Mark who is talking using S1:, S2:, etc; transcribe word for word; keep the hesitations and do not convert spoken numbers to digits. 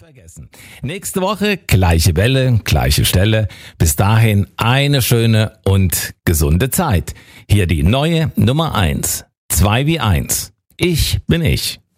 S1: Vergessen. Nächste Woche gleiche Welle, gleiche Stelle. Bis dahin eine schöne und gesunde Zeit. Hier die neue Nummer eins. zwei wie eins. Ich bin ich.